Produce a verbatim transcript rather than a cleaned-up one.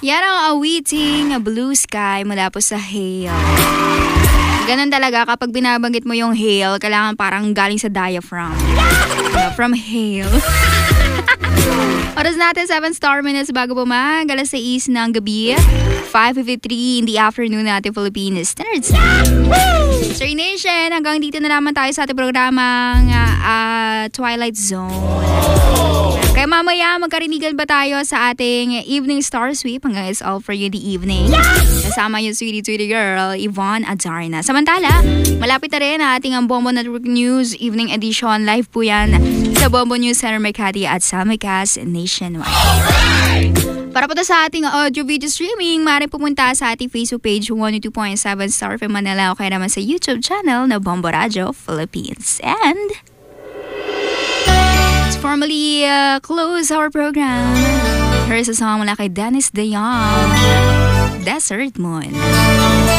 Yan ang awiting Blue Sky mula po sa Hail. Ganun talaga kapag binabanggit mo yung hail, kailangan parang galing sa diaphragm. Uh, from hail. Oras natin, seven star minutes bago bumag. Alas sais ng gabi. five fifty-three in the afternoon natin Philippines Standard Time. Sir Nation, hanggang dito na naman tayo sa ating programang uh, uh, Twilight Zone. Kaya mamaya, magkarinigan ba tayo sa ating Evening Star Sweep hanggang It's All For You the Evening. Kasama yung sweetie, sweetie girl, Yvonne Adarna. Samantala, malapit na rin ang ating ang Bombo Network News Evening Edition. Live po yan sa Bombo News Center Makati at sa Mikas Nationwide. Para po sa ating audio-video streaming, maaari pumunta sa ating Facebook page one oh two point seven Star F M Manila o kaya naman sa YouTube channel na Bombo Radio Philippines. And let's formally uh, close our program. Here's a song mula kay Dennis DeYoung, Desert Moon.